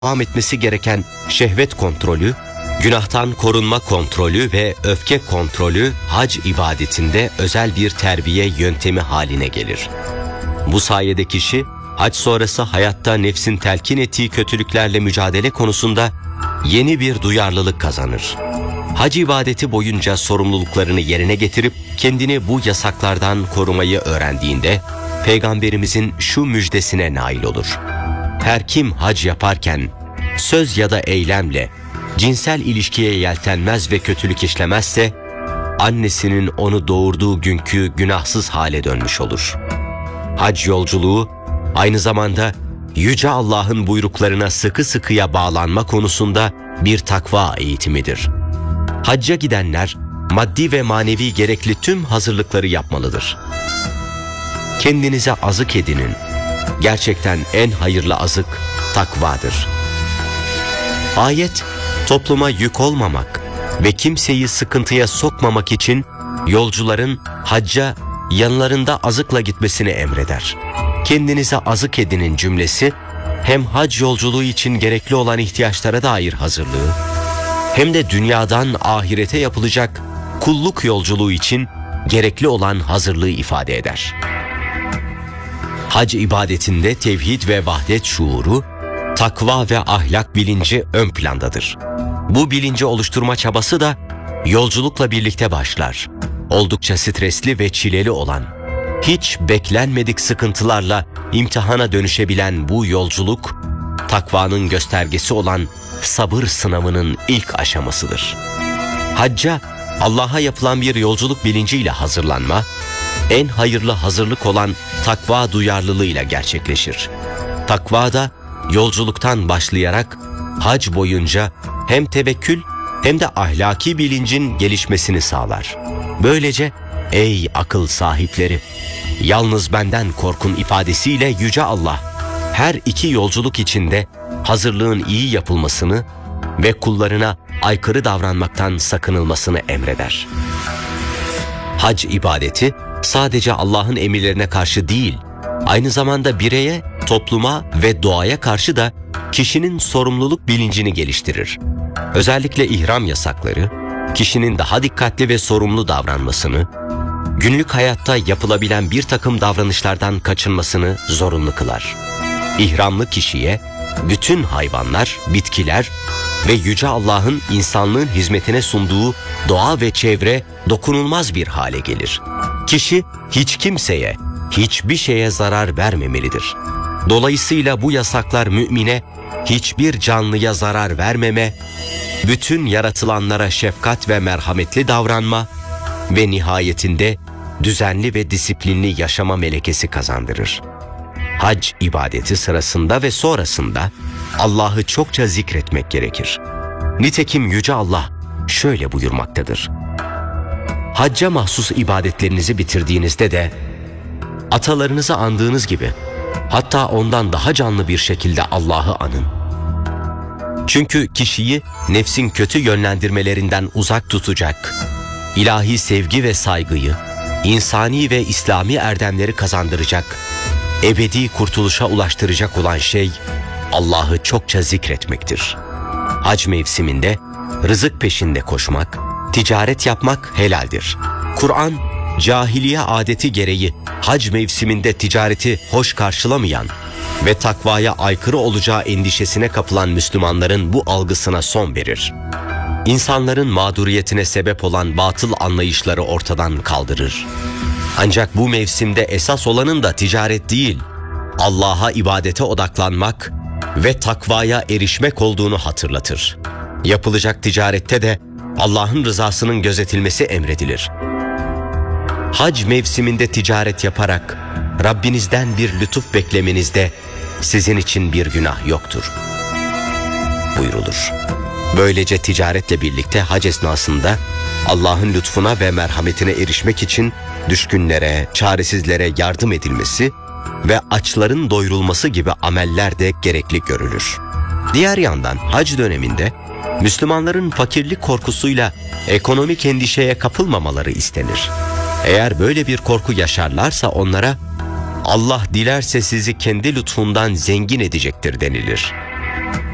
devam etmesi gereken şehvet kontrolü, günahtan korunma kontrolü ve öfke kontrolü hac ibadetinde özel bir terbiye yöntemi haline gelir. Bu sayede kişi hac sonrası hayatta nefsin telkin ettiği kötülüklerle mücadele konusunda yeni bir duyarlılık kazanır. Hac ibadeti boyunca sorumluluklarını yerine getirip kendini bu yasaklardan korumayı öğrendiğinde Peygamberimizin şu müjdesine nail olur. Her kim hac yaparken söz ya da eylemle cinsel ilişkiye yeltenmez ve kötülük işlemezse annesinin onu doğurduğu günkü günahsız hale dönmüş olur. Hac yolculuğu aynı zamanda Yüce Allah'ın buyruklarına sıkı sıkıya bağlanma konusunda bir takva eğitimidir. Hacca gidenler maddi ve manevi gerekli tüm hazırlıkları yapmalıdır. Kendinize azık edinin. Gerçekten en hayırlı azık takvadır. Ayet, topluma yük olmamak ve kimseyi sıkıntıya sokmamak için yolcuların hacca yanlarında azıkla gitmesini emreder. Kendinize azık edinin cümlesi hem hac yolculuğu için gerekli olan ihtiyaçlara dair hazırlığı hem de dünyadan ahirete yapılacak kulluk yolculuğu için gerekli olan hazırlığı ifade eder. Hac ibadetinde tevhid ve vahdet şuuru, takva ve ahlak bilinci ön plandadır. Bu bilinci oluşturma çabası da yolculukla birlikte başlar. Oldukça stresli ve çileli olan, hiç beklenmedik sıkıntılarla imtihana dönüşebilen bu yolculuk, takvanın göstergesi olan sabır sınavının ilk aşamasıdır. Hacca, Allah'a yapılan bir yolculuk bilinciyle hazırlanma, en hayırlı hazırlık olan takva duyarlılığıyla gerçekleşir. Takva da yolculuktan başlayarak hac boyunca hem tevekkül hem de ahlaki bilincin gelişmesini sağlar. Böylece ey akıl sahipleri, yalnız benden korkun ifadesiyle Yüce Allah her iki yolculuk içinde hazırlığın iyi yapılmasını ve kullarına aykırı davranmaktan sakınılmasını emreder. Hac ibadeti sadece Allah'ın emirlerine karşı değil, aynı zamanda bireye, topluma ve doğaya karşı da kişinin sorumluluk bilincini geliştirir. Özellikle ihram yasakları, kişinin daha dikkatli ve sorumlu davranmasını, günlük hayatta yapılabilen bir takım davranışlardan kaçınmasını zorunlu kılar. İhramlı kişiye bütün hayvanlar, bitkiler ve Yüce Allah'ın insanlığın hizmetine sunduğu doğa ve çevre dokunulmaz bir hale gelir. Kişi hiç kimseye, hiçbir şeye zarar vermemelidir. Dolayısıyla bu yasaklar mümine hiçbir canlıya zarar vermeme, bütün yaratılanlara şefkat ve merhametli davranma ve nihayetinde düzenli ve disiplinli yaşama melekesi kazandırır. Hac ibadeti sırasında ve sonrasında Allah'ı çokça zikretmek gerekir. Nitekim Yüce Allah şöyle buyurmaktadır. Hacca mahsus ibadetlerinizi bitirdiğinizde de atalarınızı andığınız gibi, hatta ondan daha canlı bir şekilde Allah'ı anın. Çünkü kişiyi nefsin kötü yönlendirmelerinden uzak tutacak, ilahi sevgi ve saygıyı, insani ve İslami erdemleri kazandıracak, ebedi kurtuluşa ulaştıracak olan şey Allah'ı çokça zikretmektir. Hac mevsiminde rızık peşinde koşmak, ticaret yapmak helaldir. Kur'an, cahiliye adeti gereği hac mevsiminde ticareti hoş karşılamayan ve takvaya aykırı olacağı endişesine kapılan Müslümanların bu algısına son verir. İnsanların mağduriyetine sebep olan batıl anlayışları ortadan kaldırır. Ancak bu mevsimde esas olanın da ticaret değil, Allah'a ibadete odaklanmak ve takvaya erişmek olduğunu hatırlatır. Yapılacak ticarette de Allah'ın rızasının gözetilmesi emredilir. Hac mevsiminde ticaret yaparak Rabbinizden bir lütuf beklemenizde sizin için bir günah yoktur buyrulur. Böylece ticaretle birlikte hac esnasında Allah'ın lütfuna ve merhametine erişmek için düşkünlere, çaresizlere yardım edilmesi ve açların doyurulması gibi ameller de gerekli görülür. Diğer yandan hac döneminde Müslümanların fakirlik korkusuyla ekonomik endişeye kapılmamaları istenir. Eğer böyle bir korku yaşarlarsa onlara Allah dilerse sizi kendi lütfundan zengin edecektir denilir.